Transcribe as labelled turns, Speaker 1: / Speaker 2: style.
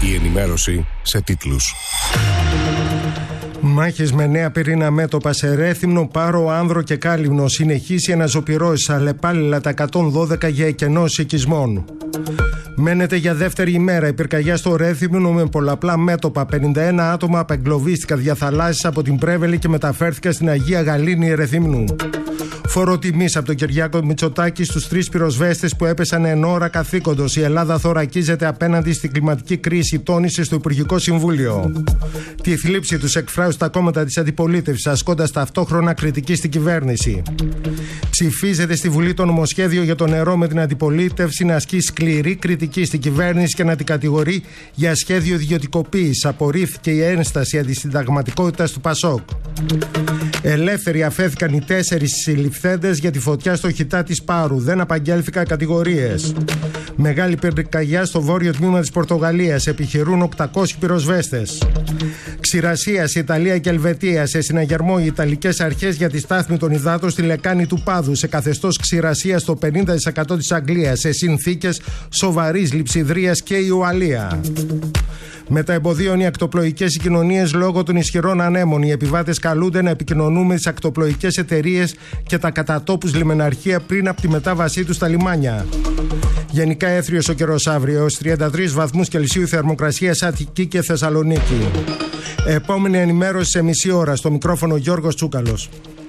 Speaker 1: Η ενημέρωση σε τίτλους.
Speaker 2: Μάχες με νέα πυρήνα μέτωπα σε Ρέθυμνο, Πάρο, Άνδρο και Κάλυμνο. Συνεχίσει αναζωπυρώσεις αλλεπάλληλα τα 112 για εκενώσεις οικισμών. Μένεται για δεύτερη ημέρα η πυρκαγιά στο Ρέθυμνο με πολλαπλά μέτωπα. 51 άτομα απεγκλωβίστηκαν διαθαλάσσης από την Πρέβελη και μεταφέρθηκαν στην Αγία Γαλήνη Ρεθύμνου. Φόρο τιμής από τον Κυριάκο Μητσοτάκη στους 3 πυροσβέστες που έπεσαν εν ώρα καθήκοντος. Η Ελλάδα θωρακίζεται απέναντι στην κλιματική κρίση, τόνισε στο Υπουργικό Συμβούλιο. Τη θλίψη τους εκφράζουν τα κόμματα της αντιπολίτευσης, ασκώντας ταυτόχρονα κριτική στην κυβέρνηση. Ψηφίζεται στη Βουλή το νομοσχέδιο για το νερό με την αντιπολίτευση να ασκεί σκληρή κριτική στην κυβέρνηση και να την κατηγορεί για σχέδιο ιδιωτικοποίησης. Απορρίφθηκε η ένσταση αντισυνταγματικότητας του ΠΑΣΟΚ. Ελεύθεροι αφέθηκαν οι 4 συλληφθέντες για τη φωτιά στο Χιτά της Πάρου. Δεν απαγγέλθηκαν κατηγορίες. Μεγάλη πυρκαγιά στο βόρειο τμήμα της Πορτογαλίας. Επιχειρούν 800 πυροσβέστες. Ξηρασία σε Ιταλία και Ελβετία. Σε συναγερμό οι Ιταλικές αρχές για τη στάθμη των υδάτων στη λεκάνη του Πάδου. Σε καθεστώς ξηρασία στο 50% της Αγγλίας. Σε συνθήκες σοβαρής λειψιδρίας και η Ουαλία. Μεταεμποδίων οι ακτοπλοϊκές συγκοινωνίες λόγω των ισχυρών ανέμων. Οι επιβάτες καλούνται να επικοινωνούν με τις ακτοπλοϊκές εταιρείες και τα κατατόπους λιμεναρχεία πριν από τη μετάβασή τους στα λιμάνια. Γενικά έθριος ο καιρός αύριο, ως 33 βαθμούς Κελσίου θερμοκρασία σε Αττική και Θεσσαλονίκη. Επόμενη ενημέρωση σε μισή ώρα. Στο μικρόφωνο Γιώργος Τσούκαλος.